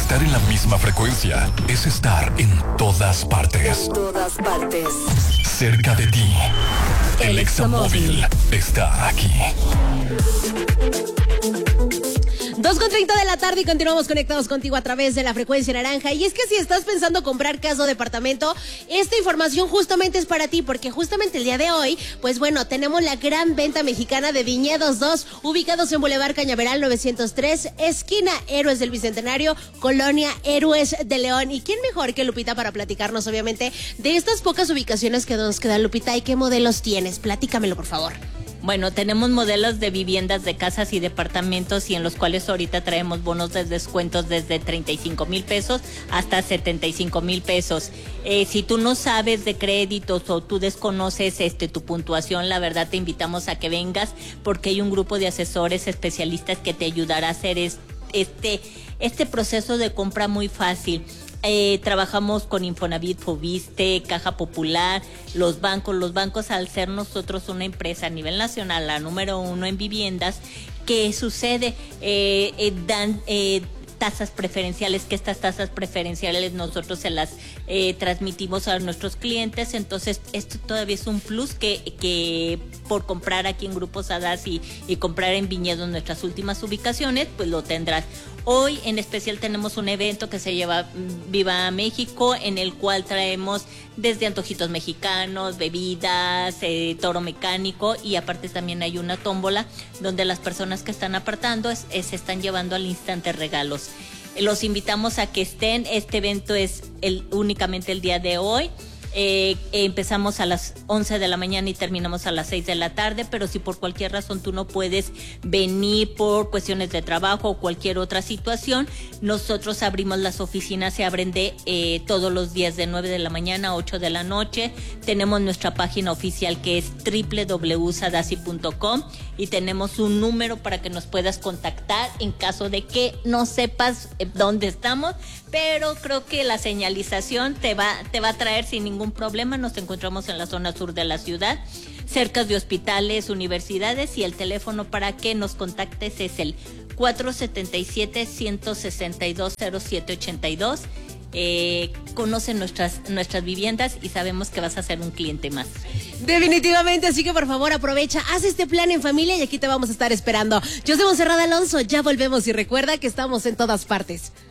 Estar en la misma frecuencia es estar en todas partes. En todas partes. Cerca de ti. El Examóvil está aquí. 2:30 de la tarde y continuamos conectados contigo a través de la frecuencia naranja. Y es que si estás pensando comprar casa o departamento, esta información justamente es para ti, porque justamente el día de hoy, pues bueno, tenemos la gran venta mexicana de Viñedos 2, ubicados en Boulevard Cañaveral 903, esquina Héroes del Bicentenario, Colonia Héroes de León. ¿Y quién mejor que Lupita para platicarnos, obviamente, de estas pocas ubicaciones que nos quedan, Lupita? ¿Y qué modelos tienes? Platícamelo, por favor. Bueno, tenemos modelos de viviendas, de casas y departamentos, y en los cuales ahorita traemos bonos de descuentos desde 35,000 pesos hasta 75,000 pesos. Si tú no sabes de créditos o tú desconoces tu puntuación, la verdad te invitamos a que vengas, porque hay un grupo de asesores especialistas que te ayudará a hacer este proceso de compra muy fácil. Trabajamos con Infonavit, Foviste, Caja Popular, los bancos, al ser nosotros una empresa a nivel nacional, la número 1 en viviendas. ¿Qué sucede? Dan tasas preferenciales, que estas tasas preferenciales nosotros se las transmitimos a nuestros clientes. Entonces esto todavía es un plus que por comprar aquí en Grupo Sadas y comprar en Viñedos, nuestras últimas ubicaciones, pues lo tendrás. Hoy en especial tenemos un evento que se llama Viva México, en el cual traemos desde antojitos mexicanos, bebidas, toro mecánico, y aparte también hay una tómbola donde las personas que están apartando se están llevando al instante regalos. Los invitamos a que estén. Este evento es únicamente el día de hoy. Empezamos a las 11 de la mañana y terminamos a las 6 de la tarde, pero si por cualquier razón tú no puedes venir por cuestiones de trabajo o cualquier otra situación, nosotros abrimos las oficinas, se abren todos los días de 9 de la mañana a 8 de la noche. Tenemos nuestra página oficial que es www.sadasi.com y tenemos un número para que nos puedas contactar en caso de que no sepas dónde estamos, pero creo que la señalización te va a traer sin ningún problema. Nos encontramos en la zona sur de la ciudad, cerca de hospitales, universidades, y el teléfono para que nos contactes es el 477-162-0782. Conoce nuestras viviendas y sabemos que vas a ser un cliente más. Definitivamente, así que por favor aprovecha, haz este plan en familia y aquí te vamos a estar esperando. Yo soy Montserrat Alonso, ya volvemos y recuerda que estamos en todas partes.